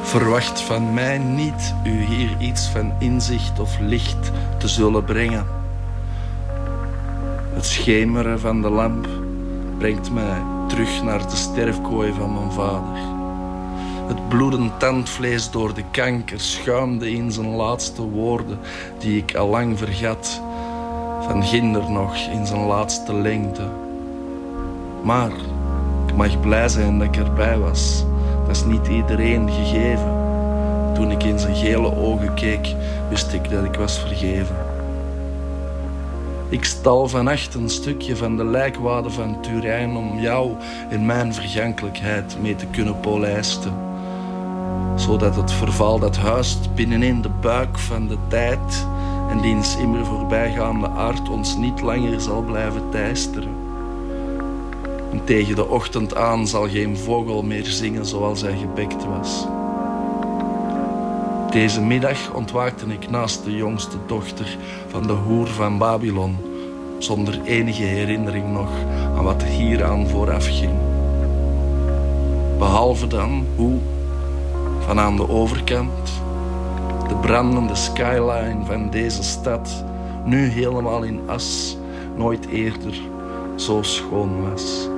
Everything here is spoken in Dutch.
Verwacht van mij niet u hier iets van inzicht of licht te zullen brengen. Het schemeren van de lamp brengt mij terug naar de sterfkooi van mijn vader. Het bloedend tandvlees door de kanker schuimde in zijn laatste woorden die ik al lang vergat, van ginder nog in zijn laatste lengte. Maar ik mag blij zijn dat ik erbij was. Dat is niet iedereen gegeven. Toen ik in zijn gele ogen keek, wist ik dat ik was vergeven. Ik stal vannacht een stukje van de lijkwade van Turijn om jou in mijn vergankelijkheid mee te kunnen polijsten. Zodat het verval dat huist binnenin de buik van de tijd en diens immer voorbijgaande aard ons niet langer zal blijven teisteren. En tegen de ochtend aan zal geen vogel meer zingen zoals hij gebekt was. Deze middag ontwaakte ik naast de jongste dochter van de hoer van Babylon, zonder enige herinnering nog aan wat er hieraan vooraf ging. Behalve dan hoe, van aan de overkant, de brandende skyline van deze stad, nu helemaal in as, nooit eerder zo schoon was.